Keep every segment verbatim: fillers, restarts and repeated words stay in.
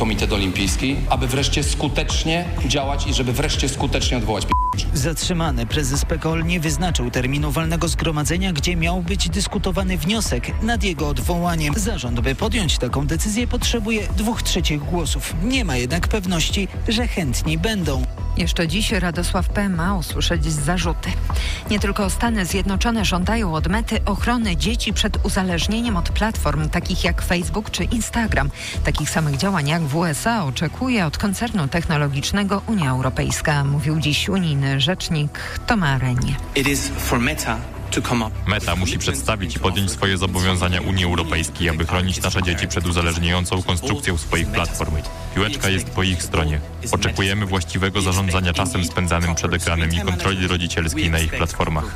Komitet Olimpijski, aby wreszcie skutecznie działać i żeby wreszcie skutecznie odwołać p***. Zatrzymany prezes P K O L nie wyznaczył terminu walnego zgromadzenia, gdzie miał być dyskutowany wniosek nad jego odwołaniem. Zarząd, by podjąć taką decyzję, potrzebuje dwóch trzecich głosów. Nie ma jednak pewności, że chętni będą. Jeszcze dziś Radosław P. ma usłyszeć zarzuty. Nie tylko Stany Zjednoczone żądają od Mety ochrony dzieci przed uzależnieniem od platform takich jak Facebook czy Instagram. Takich samych działań jak w U S A oczekuje od koncernu technologicznego Unia Europejska, mówił dziś unijny rzecznik Thomas Renie. Meta musi przedstawić i podjąć swoje zobowiązania Unii Europejskiej, aby chronić nasze dzieci przed uzależniającą konstrukcją swoich platform. Piłeczka jest po ich stronie. Oczekujemy właściwego zarządzania czasem spędzanym przed ekranem i kontroli rodzicielskiej na ich platformach.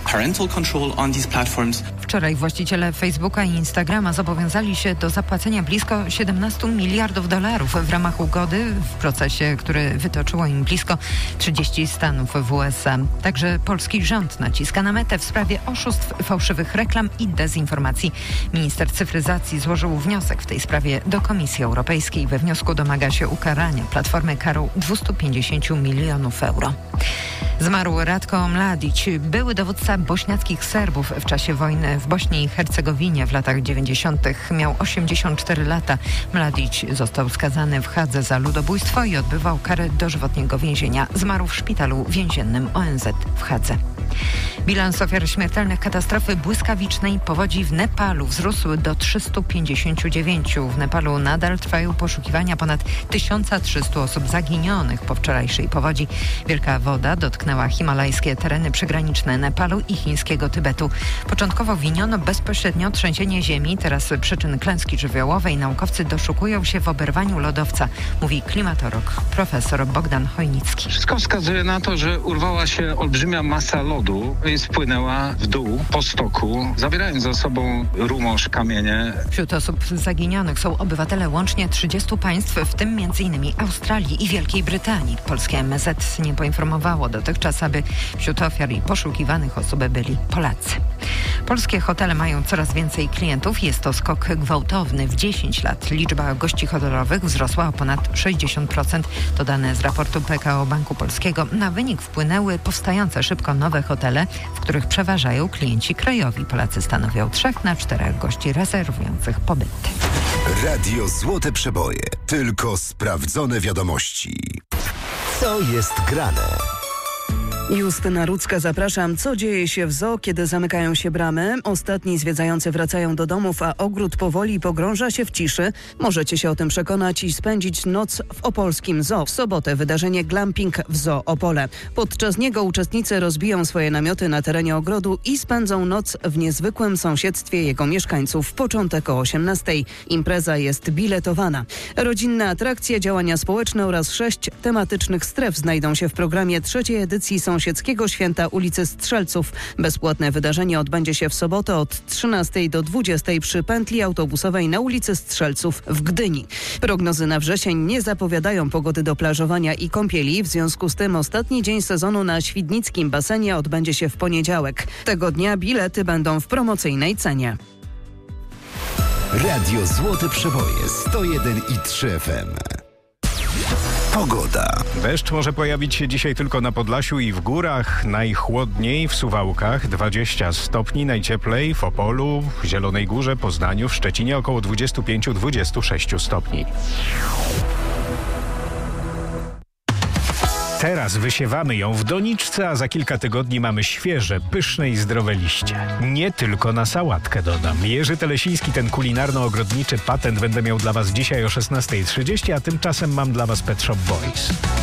Wczoraj właściciele Facebooka i Instagrama zobowiązali się do zapłacenia blisko siedemnaście miliardów dolarów w ramach ugody w procesie, który wytoczyło im blisko trzydzieści stanów w U S A. Także polski rząd naciska na Metę w sprawie oszustw, fałszywych reklam i dezinformacji. Minister cyfryzacji złożył wniosek w tej sprawie do Komisji Europejskiej. We wniosku domaga się ukarania platformy karą dwieście pięćdziesiąt milionów euro. Zmarł Ratko Mladić, były dowódca bośniackich Serbów w czasie wojny w Bośni i Hercegowinie w latach dziewięćdziesiątych. Miał osiemdziesiąt cztery lata. Mladić został skazany w Hadze za ludobójstwo i odbywał karę dożywotniego więzienia. Zmarł w szpitalu więziennym O N Z w Hadze. Bilans ofiar śmiertelnych katastrofy błyskawicznej powodzi w Nepalu wzrósł do trzystu pięćdziesięciu dziewięciu. W Nepalu nadal trwają poszukiwania ponad tysiąc trzysta osób zaginionych po wczorajszej powodzi. Wielka woda dotknęła himalajskie tereny przygraniczne Nepalu i chińskiego Tybetu. Początkowo winiono bezpośrednio trzęsienie ziemi. Teraz przyczyn klęski żywiołowej naukowcy doszukują się w oberwaniu lodowca, mówi klimatolog profesor Bogdan Chojnicki. Wszystko wskazuje na to, że urwała się olbrzymia masa lodu i spłynęła w dół po stoku, zabierając za sobą rumorz, kamienie. Wśród osób zaginionych są obywatele łącznie trzydziestu państw, w tym między innymi Australii i Wielkiej Brytanii. Polskie M S Z nie poinformowało dotychczas, aby wśród ofiar i poszukiwanych osób byli Polacy. Polskie hotele mają coraz więcej klientów. Jest to skok gwałtowny. W dziesięć lat liczba gości hotelowych wzrosła o ponad sześćdziesiąt procent. To dane z raportu P K O Banku Polskiego. Na wynik wpłynęły powstające szybko nowe hotele, w których przeważają klienci krajowi. Polacy stanowią trzech na czterech gości rezerwujących pobyty. Radio Złote Przeboje. Tylko sprawdzone wiadomości. Co jest grane? Justyna Rudzka, zapraszam. Co dzieje się w zoo, kiedy zamykają się bramy? Ostatni zwiedzający wracają do domów, a ogród powoli pogrąża się w ciszy. Możecie się o tym przekonać i spędzić noc w opolskim zoo. W sobotę wydarzenie Glamping w Zoo Opole. Podczas niego uczestnicy rozbiją swoje namioty na terenie ogrodu i spędzą noc w niezwykłym sąsiedztwie jego mieszkańców. Początek o osiemnastej. Impreza jest biletowana. Rodzinne atrakcje, działania społeczne oraz sześć tematycznych stref znajdą się w programie trzeciej edycji Sąsiedzkiego Święta ulicy Strzelców. Bezpłatne wydarzenie odbędzie się w sobotę od trzynastej do dwudziestej przy pętli autobusowej na ulicy Strzelców w Gdyni. Prognozy na wrzesień nie zapowiadają pogody do plażowania i kąpieli. W związku z tym ostatni dzień sezonu na świdnickim basenie odbędzie się w poniedziałek. Tego dnia bilety będą w promocyjnej cenie. Radio Złote Przeboje sto jeden i trzy F M. Pogoda. Deszcz może pojawić się dzisiaj tylko na Podlasiu i w górach. Najchłodniej w Suwałkach dwadzieścia stopni, najcieplej w Opolu, w Zielonej Górze, Poznaniu, w Szczecinie około dwadzieścia pięć do dwudziestu sześciu stopni. Teraz wysiewamy ją w doniczce, a za kilka tygodni mamy świeże, pyszne i zdrowe liście. Nie tylko na sałatkę dodam. Jerzy Telesiński, ten kulinarno-ogrodniczy patent będę miał dla Was dzisiaj o szesnastej trzydzieści, a tymczasem mam dla Was Pet Shop Boys.